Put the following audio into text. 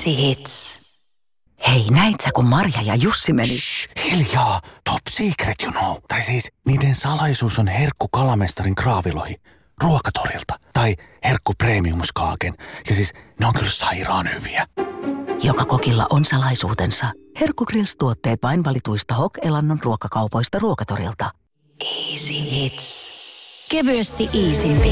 Easy Hits. Hei, näit sä, kun Marja ja Jussi meni? Shh, hiljaa. Top secret, you know. Tai siis, niiden salaisuus on herkku kalamestarin kraavilohi. Ruokatorilta. Tai herkku premiumskaaken. Ja siis, ne on kyllä sairaan hyviä. Joka kokilla on salaisuutensa. Herkku Grills-tuotteet vain valituista Hok-elannon ruokakaupoista Ruokatorilta. Easy Hits. Kevyesti iisimpi.